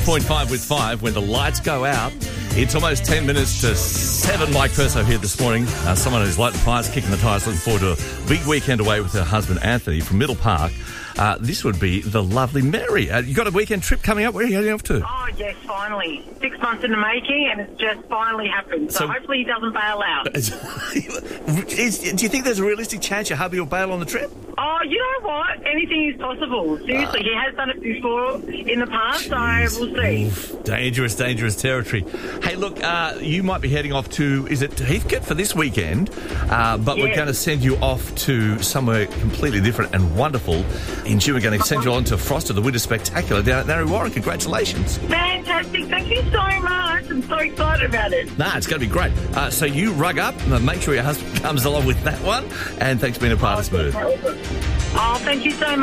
106.5 with 5 when the lights go out. It's almost 10 minutes to 7. Mike Perso here this morning. Someone who's lighting the fires, kicking the tires, looking forward to a big weekend away with her husband, Anthony, from Middle Park. This would be the lovely Mary. You got a weekend trip coming up? Where are you heading off to? Oh, yes, finally. 6 months in the making, and it's just finally happened. So hopefully he doesn't bail out. Do you think there's a realistic chance your hubby will bail on the trip? Oh, you know what? Anything is possible. Seriously, he has done it before in the past, so we'll see. Oof, dangerous territory. Hey, look, you might be heading off to, is it Heathcote for this weekend? But we're going to send you off to somewhere completely different and wonderful. In June, we're going to send you on to Froster, the Winter Spectacular down at Narre Warren. Congratulations. Fantastic. Thank you so much. I'm so excited about it. It's going to be great. So you rug up, make sure your husband comes along with that one. And thanks for being a part of Smooth. Oh, thank you so much.